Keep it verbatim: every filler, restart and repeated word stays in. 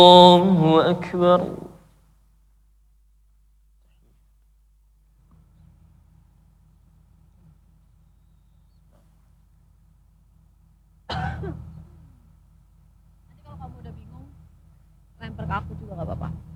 الله أكبر. Nanti kalau kamu udah bingung, lempar ke aku juga gak apa-apa.